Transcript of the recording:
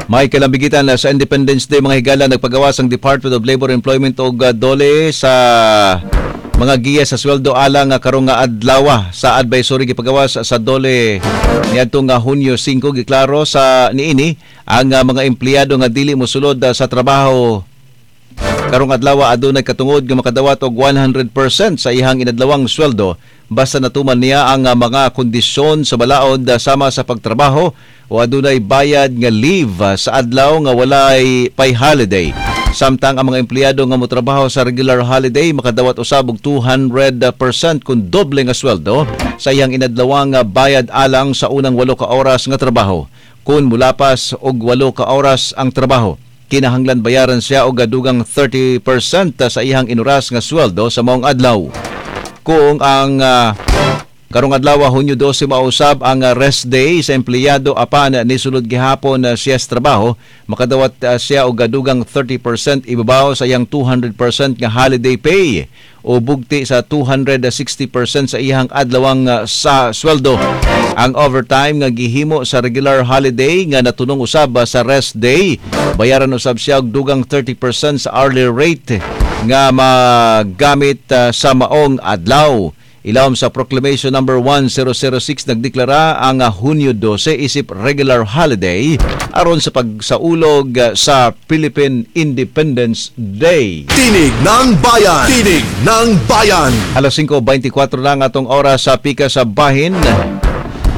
May kalambigitan sa Independence Day mga higala nagpagawas ang Department of Labor and Employment og dole sa mga giya sa sweldo alang karong nga adlaw sa advisory gipagawas sa dole niadtong Hunyo 5 giklaro sa niini ang mga empleyado nga dili mosulod sa trabaho karong adlaw adunay katungod nga makadawat og 100% sa ihang inadlawang sweldo basta natuman niya ang mga kondisyon sa balaod sama sa pagtrabaho o adunay bayad nga leave sa adlaw nga walay pay holiday. Samtang ang mga empleyado nga motrabaho sa regular holiday makadawat usab og 200% kun doble nga sweldo sa iyang inadlawang bayad alang sa unang 8 ka oras nga trabaho. Kun mulapas og 8 ka oras ang trabaho, kinahanglan bayaran siya og dugang 30% sa iyang inuras nga sweldo sa maong adlaw. Kung ang karong adlaw Hunyo 12 mausab ang rest day sa empleyado apan nisulod gihapon siya sa trabaho, makadawat siya og dugang 30% ibabaw sa iyang 200% nga holiday pay o bugti sa 260% sa iyang adlawang sa sweldo. Ang overtime nga gihimo sa regular holiday nga natunong usab sa rest day, bayaran usab siya og dugang 30% sa hourly rate nga magamit sa maong adlaw. Ilawom sa Proclamation number 1006 nagdeklara ang Hunyo 12 isip regular holiday aron sa pagsaulog sa Philippine Independence Day. Tinig ng Bayan! Tinig ng Bayan! Alas 5:24 lang atong oras sa pika sa bahin.